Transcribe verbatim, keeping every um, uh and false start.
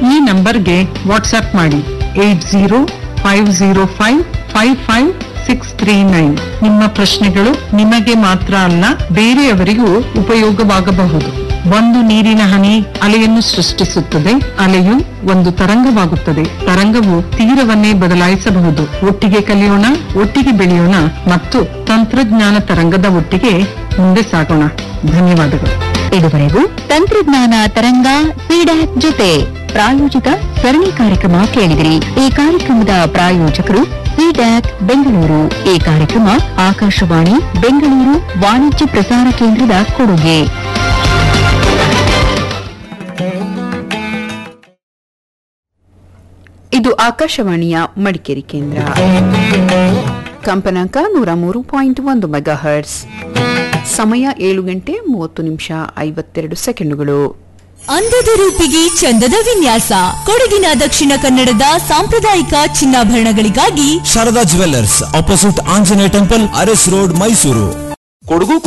ಈ ನಂಬರ್ಗೆ ವಾಟ್ಸ್ಆಪ್ ಮಾಡಿ eight zero five zero five five five six three nine. ನಿಮ್ಮ ಪ್ರಶ್ನೆಗಳು ನಿಮಗೆ ಮಾತ್ರ ಅಲ್ಲ, ಬೇರೆಯವರಿಗೂ ಉಪಯೋಗವಾಗಬಹುದು. ಒಂದು ನೀರಿನ ಹನಿ ಅಲೆಯನ್ನು ಸೃಷ್ಟಿಸುತ್ತದೆ. ಅಲೆಯು ಒಂದು ತರಂಗವಾಗುತ್ತದೆ. ತರಂಗವು ತೀರವನ್ನೇ ಬದಲಾಯಿಸಬಹುದು. ಒಟ್ಟಿಗೆ ಕಲಿಯೋಣ, ಒಟ್ಟಿಗೆ ಬೆಳೆಯೋಣ ಮತ್ತು ತಂತ್ರಜ್ಞಾನ ತರಂಗದ ಒಟ್ಟಿಗೆ ಮುಂದೆ ಸಾಗೋಣ. ಧನ್ಯವಾದಗಳು. ಇದುವರೆಗೂ ತಂತ್ರಜ್ಞಾನ ತರಂಗ ಸಿಡ್ಯಾಕ್ ಜೊತೆ ಪ್ರಾಯೋಜಿತ ಸರಣಿ ಕಾರ್ಯಕ್ರಮ ಕೇಳಿದಿರಿ. ಈ ಕಾರ್ಯಕ್ರಮದ ಪ್ರಾಯೋಜಕರು ಸಿಡ್ಯಾಕ್ ಬೆಂಗಳೂರು. ಈ ಕಾರ್ಯಕ್ರಮ ಆಕಾಶವಾಣಿ ಬೆಂಗಳೂರು ವಾಣಿಜ್ಯ ಪ್ರಸಾರ ಕೇಂದ್ರದ ಕೊಡುಗೆ. ಇದು ಆಕಾಶವಾಣಿಯ ಮಡಿಕೇರಿ ಕೇಂದ್ರ. ಕಂಪನಾಂಕ ನೂರ ಮೂರು ಪಾಯಿಂಟ್ ಒಂದು ಮೆಗಾ ಹರ್ಟ್ಸ್. ಸಮಯ ಏಳು ಗಂಟೆ ಮೂವತ್ತು ನಿಮಿಷ ಐವತ್ತೆರಡು ಸೆಕೆಂಡುಗಳು. ಅಂದದ ರೂಪಿಗೆ ಚಂದದ ವಿನ್ಯಾಸ, ಕೊಡಗಿನ ದಕ್ಷಿಣ ಕನ್ನಡದ ಸಾಂಪ್ರದಾಯಿಕ ಚಿನ್ನಾಭರಣಗಳಿಗಾಗಿ Sharada jewellers, opposite Anjaneya temple, Aras road, Mysuru. Kodagu